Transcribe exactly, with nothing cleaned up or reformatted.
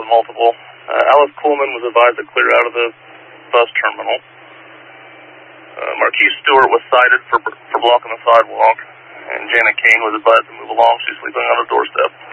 multiple. Uh, Alice Coleman was advised to clear out of the bus terminal. Uh, Marquise Stewart was cited for for blocking the sidewalk, and Janet Kane was advised to move along. She's sleeping on a doorstep.